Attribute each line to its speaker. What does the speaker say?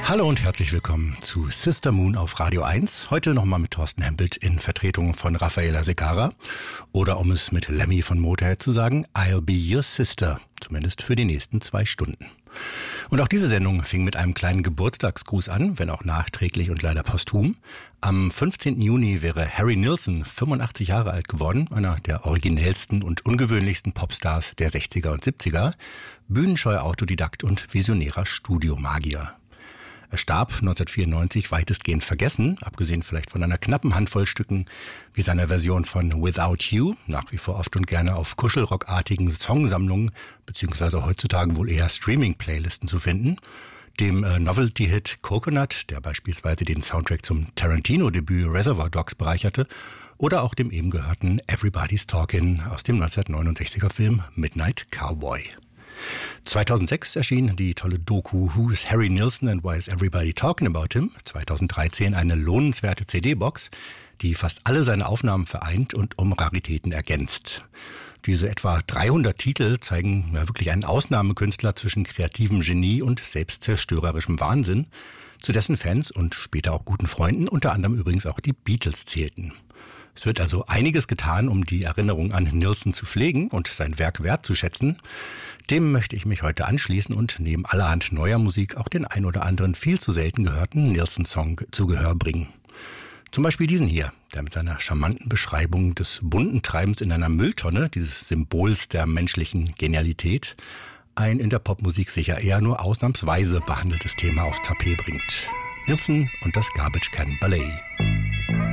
Speaker 1: Hallo und herzlich willkommen zu Sister Moon auf Radio 1. Heute nochmal mit Thorsten Hempelt in Vertretung von Raffaella Segarra. Oder um es mit Lemmy von Motorhead zu sagen, I'll be your sister. Zumindest für die nächsten 2 Stunden. Und auch diese Sendung fing mit einem kleinen Geburtstagsgruß an, wenn auch nachträglich und leider posthum. Am 15. Juni wäre Harry Nilsson 85 Jahre alt geworden, einer der originellsten und ungewöhnlichsten Popstars der 60er und 70er, bühnenscheuer Autodidakt und visionärer Studiomagier. Er starb 1994 weitestgehend vergessen, abgesehen vielleicht von einer knappen Handvoll Stücken wie seiner Version von Without You, nach wie vor oft und gerne auf kuschelrockartigen Songsammlungen beziehungsweise heutzutage wohl eher Streaming-Playlisten zu finden, dem Novelty-Hit Coconut, der beispielsweise den Soundtrack zum Tarantino-Debüt Reservoir Dogs bereicherte, oder auch dem eben gehörten Everybody's Talkin' aus dem 1969er Film Midnight Cowboy. 2006 erschien die tolle Doku Who's Harry Nilsson and Why is Everybody Talking About Him? 2013 eine lohnenswerte CD-Box, die fast alle seine Aufnahmen vereint und um Raritäten ergänzt. Diese etwa 300 Titel zeigen wirklich einen Ausnahmekünstler zwischen kreativem Genie und selbstzerstörerischem Wahnsinn, zu dessen Fans und später auch guten Freunden unter anderem übrigens auch die Beatles zählten. Es wird also einiges getan, um die Erinnerung an Nilsson zu pflegen und sein Werk wertzuschätzen. Dem möchte ich mich heute anschließen und neben allerhand neuer Musik auch den ein oder anderen viel zu selten gehörten Nilsson-Song zu Gehör bringen. Zum Beispiel diesen hier, der mit seiner charmanten Beschreibung des bunten Treibens in einer Mülltonne, dieses Symbols der menschlichen Genialität, ein in der Popmusik sicher eher nur ausnahmsweise behandeltes Thema aufs Tapet bringt. Nilsson und das Garbage Can Ballet.